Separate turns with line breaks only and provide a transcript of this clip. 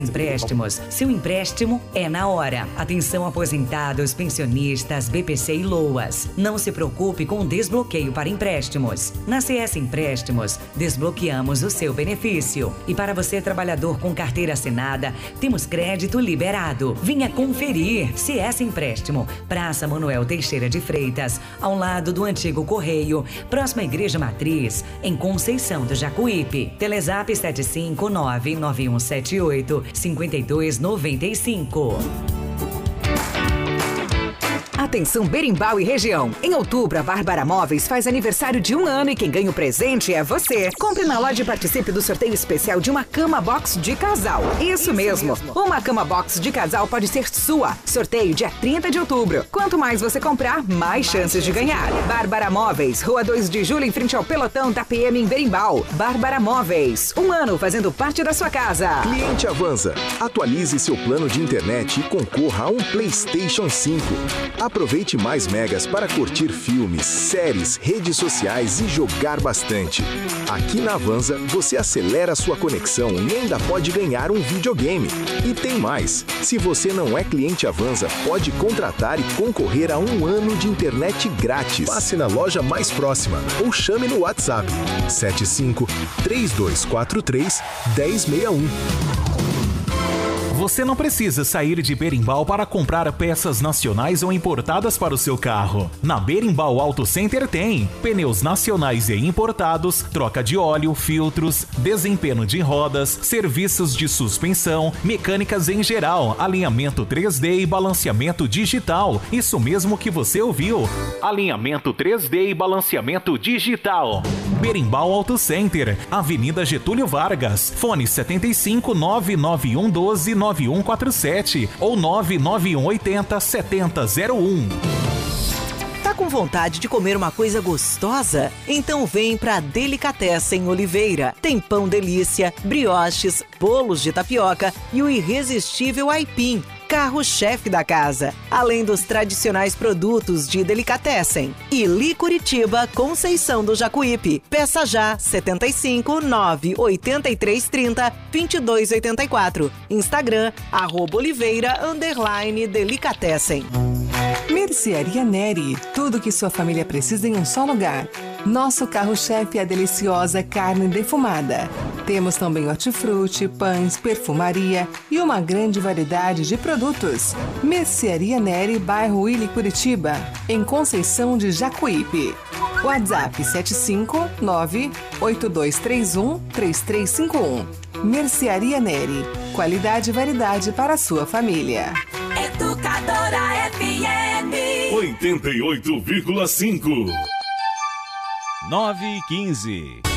Empréstimos. Seu empréstimo é na hora. Atenção aposentados, pensionistas, BPC e LOAS. Não se preocupe com o desbloqueio para empréstimos. Na CS Empréstimos, desbloqueamos o seu benefício. E para você, trabalhador com carteira assinada, temos crédito liberado. Venha conferir. CS Empréstimo, Praça Manuel Teixeira de Freitas, ao lado do antigo Correio, próxima à Igreja Matriz, em Conceição do Jacuípe. Telezap 75991785295.
Atenção Berimbau e região. Em outubro, a Bárbara Móveis faz aniversário de 1 ano e quem ganha o presente é você. Compre na loja e participe do sorteio especial de uma cama box de casal. Isso mesmo. Uma cama box de casal pode ser sua. Sorteio dia 30 de outubro. Quanto mais você comprar, mais chances de ganhar. Bárbara Móveis, Rua 2 de Julho, em frente ao pelotão da PM em Berimbau. Bárbara Móveis, 1 ano fazendo parte da sua casa.
Cliente Avanza, atualize seu plano de internet e concorra a um PlayStation 5. Aproveite mais megas para curtir filmes, séries, redes sociais e jogar bastante. Aqui na Avanza, você acelera sua conexão e ainda pode ganhar um videogame. E tem mais! Se você não é cliente Avanza, pode contratar e concorrer a 1 ano de internet grátis. Passe na loja mais próxima ou chame no WhatsApp 75-3243-1061.
Você não precisa sair de Berimbau para comprar peças nacionais ou importadas para o seu carro. Na Berimbau Auto Center tem pneus nacionais e importados, troca de óleo, filtros, desempenho de rodas, serviços de suspensão, mecânicas em geral, alinhamento 3D e balanceamento digital. Isso mesmo que você ouviu. Alinhamento 3D e balanceamento digital. Berimbau Auto Center, Avenida Getúlio Vargas, fone 75-99112-9147 ou 99180-7001.
Tá com vontade de comer uma coisa gostosa? Então vem pra Delicatessen Oliveira. Tem pão delícia, brioches, bolos de tapioca e o irresistível aipim, carro-chefe da casa, além dos tradicionais produtos de Delicatessen. Ili Curitiba, Conceição do Jacuípe. Peça já 75-9-8330-2284. Instagram, @Oliveira_Delicatessen.
Mercearia Neri. Tudo que sua família precisa em um só lugar. Nosso carro-chefe é a deliciosa carne defumada. Temos também hortifruti, pães, perfumaria e uma grande variedade de produtos. Mercearia Neri, bairro Ili Curitiba, em Conceição de Jacuípe. WhatsApp 759-8231-3351. Mercearia Neri. Qualidade e variedade para a sua família.
Educadora FM
88,5.
9:15.